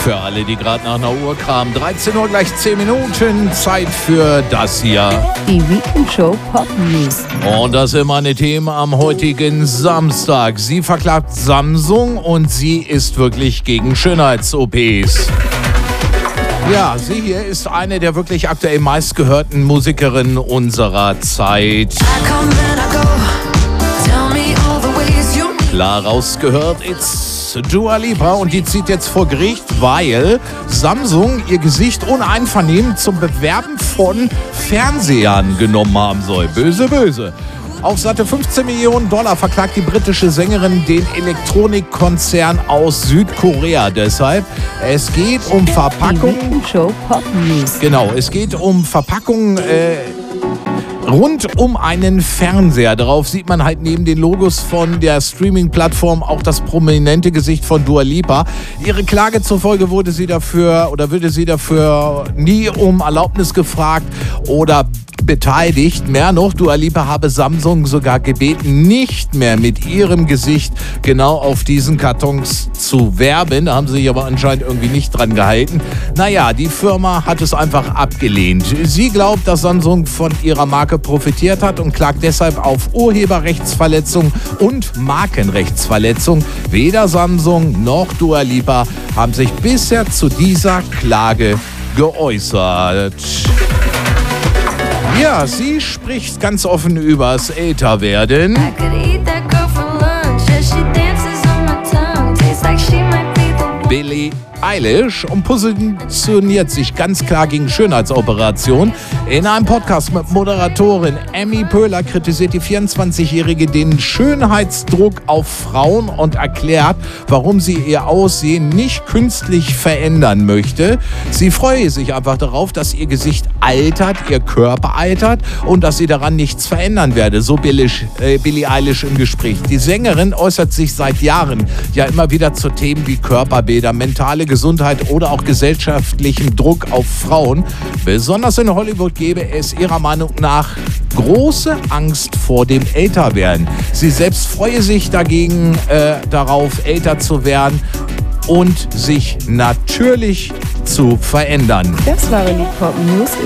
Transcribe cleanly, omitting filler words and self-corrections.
Für alle, die gerade nach einer Uhr kramen. 13 Uhr gleich 10 Minuten. Zeit für das hier. Die Weekend Show Pop News. Und das sind meine Themen am heutigen Samstag. Sie verklagt Samsung und sie ist wirklich gegen Schönheits-OPs. Ja, sie hier ist eine der wirklich aktuell meistgehörten Musikerinnen unserer Zeit. Klar rausgehört, it's Dua Lipa, und die zieht jetzt vor Gericht, weil Samsung ihr Gesicht ohne Einvernehmen zum Bewerben von Fernsehern genommen haben soll. Böse, böse. Auf satte $15 Millionen verklagt die britische Sängerin den Elektronikkonzern aus Südkorea. Deshalb, es geht um Verpackungen. Die Weekend Show Pop News. Genau, es geht um Verpackungen rund um einen Fernseher. Darauf sieht man halt neben den Logos von der Streaming-Plattform auch das prominente Gesicht von Dua Lipa. Ihre Klage zufolge würde sie dafür nie um Erlaubnis gefragt oder beteiligt. Mehr noch, Dua Lipa habe Samsung sogar gebeten, nicht mehr mit ihrem Gesicht genau auf diesen Kartons zu werben. Da haben sie sich aber anscheinend irgendwie nicht dran gehalten. Naja, die Firma hat es einfach abgelehnt. Sie glaubt, dass Samsung von ihrer Marke profitiert hat und klagt deshalb auf Urheberrechtsverletzung und Markenrechtsverletzung. Weder Samsung noch Dua Lipa haben sich bisher zu dieser Klage geäußert. Ja, sie spricht ganz offen übers Älterwerden. Billie Eilish und positioniert sich ganz klar gegen Schönheitsoperationen. In einem Podcast mit Moderatorin Emmy Pöhler kritisiert die 24-Jährige den Schönheitsdruck auf Frauen und erklärt, warum sie ihr Aussehen nicht künstlich verändern möchte. Sie freue sich einfach darauf, dass ihr Gesicht altert, ihr Körper altert und dass sie daran nichts verändern werde, so Billie Eilish im Gespräch. Die Sängerin äußert sich seit Jahren ja immer wieder zu Themen wie Körperbilder, mentale Gesundheit oder auch gesellschaftlichem Druck auf Frauen. Besonders in Hollywood gebe es ihrer Meinung nach große Angst vor dem Älterwerden. Sie selbst freue sich dagegen darauf, älter zu werden und sich natürlich zu verändern. Das waren die Pop News.